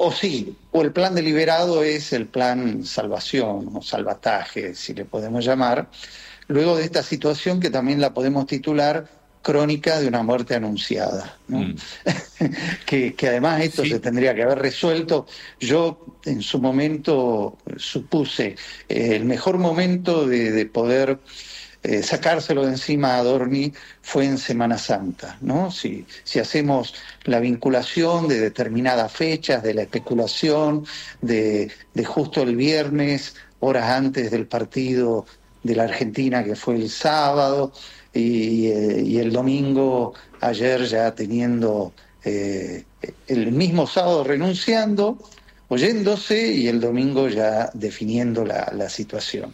o sí, o el plan deliberado es el plan salvación o salvataje, si le podemos llamar, luego de esta situación que también la podemos titular crónica de una muerte anunciada, ¿no? que además esto Sí. se tendría que haber resuelto. Yo en su momento supuse el mejor momento de poder sacárselo de encima a Adorni fue en Semana Santa, ¿no? Si hacemos la vinculación de determinadas fechas, de la especulación, de justo el viernes, horas antes del partido de la Argentina, que fue el sábado, y el domingo, ayer ya teniendo el mismo sábado renunciando, oyéndose, y el domingo ya definiendo la situación.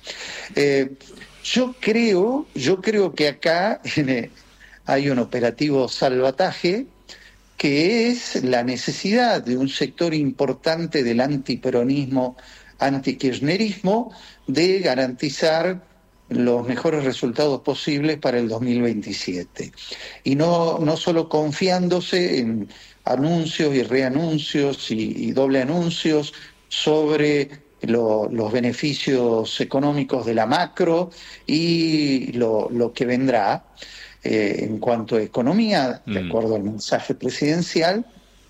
Yo creo que acá hay un operativo salvataje que es la necesidad de un sector importante del antiperonismo, antikirchnerismo, de garantizar los mejores resultados posibles para el 2027. Y no solo confiándose en anuncios y reanuncios y doble anuncios sobre los beneficios económicos de la macro y lo que vendrá en cuanto a economía, de acuerdo al mensaje presidencial,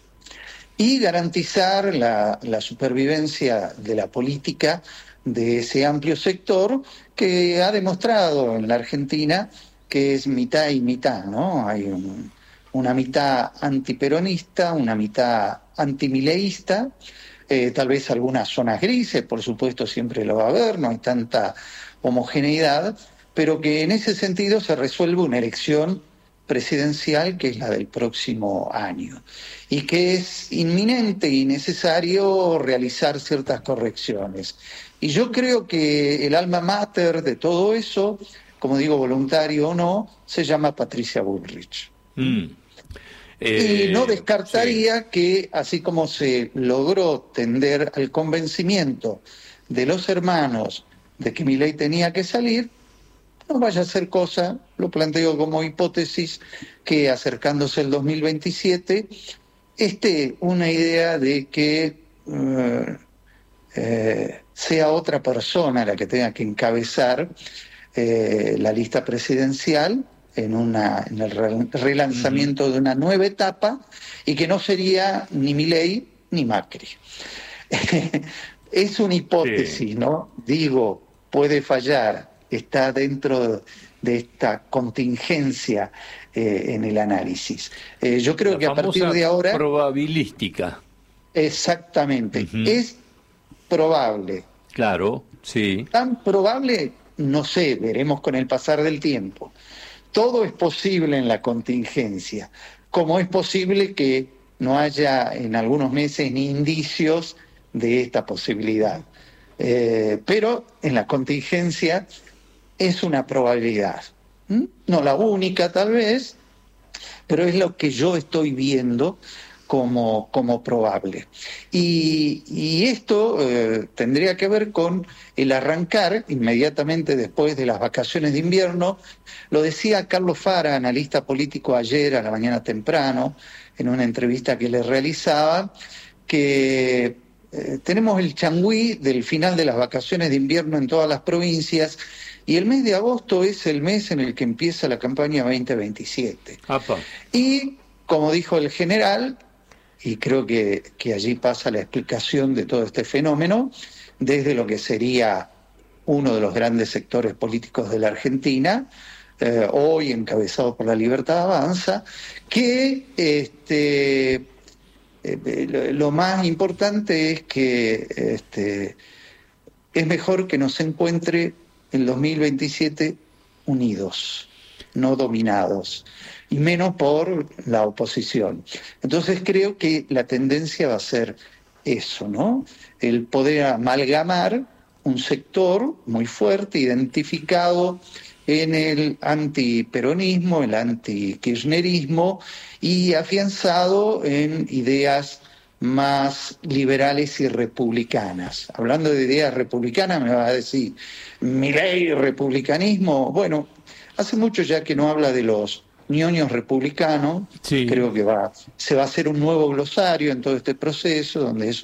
y garantizar la supervivencia de la política de ese amplio sector que ha demostrado en la Argentina que es mitad y mitad, ¿no? Hay una mitad antiperonista, una mitad antimileísta, tal vez algunas zonas grises, por supuesto siempre lo va a haber, no hay tanta homogeneidad, pero que en ese sentido se resuelve una elección presidencial que es la del próximo año y que es inminente y necesario realizar ciertas correcciones. Y yo creo que el alma mater de todo eso, como digo, voluntario o no, se llama Patricia Bullrich. Y no descartaría que, así como se logró tender al convencimiento de los hermanos de que Milei tenía que salir, no vaya a ser cosa, lo planteo como hipótesis, que acercándose el 2027 esté una idea de que sea otra persona la que tenga que encabezar la lista presidencial en el relanzamiento de una nueva etapa, y que no sería ni Milei ni Macri. Es una hipótesis, ¿no? Digo, puede fallar, está dentro de esta contingencia en el análisis. Yo creo que a partir de ahora... probabilística. Exactamente. Es probable. Claro, sí. Tan probable, no sé, veremos con el pasar del tiempo. Todo es posible en la contingencia, como es posible que no haya en algunos meses ni indicios de esta posibilidad. Pero en la contingencia es una probabilidad. No la única tal vez, pero es lo que yo estoy viendo como probable. Y esto tendría que ver con el arrancar inmediatamente después de las vacaciones de invierno. Lo decía Carlos Fara, analista político, ayer a la mañana temprano, en una entrevista que le realizaba, que tenemos el changüí del final de las vacaciones de invierno en todas las provincias, y el mes de agosto es el mes en el que empieza la campaña 2027. Apa. Y, como dijo el general, y creo que allí pasa la explicación de todo este fenómeno, desde lo que sería uno de los grandes sectores políticos de la Argentina, hoy encabezado por La Libertad Avanza, que lo más importante es que es mejor que nos encuentre el 2027 unidos, no dominados, y menos por la oposición. Entonces creo que la tendencia va a ser eso, ¿no? El poder amalgamar un sector muy fuerte, identificado en el antiperonismo, el antikirchnerismo, y afianzado en ideas más liberales y republicanas. Hablando de ideas republicanas, me vas a decir, Milei, republicanismo. Bueno, hace mucho ya que no habla de los ñoños republicanos. Sí. Creo que se va a hacer un nuevo glosario en todo este proceso, donde eso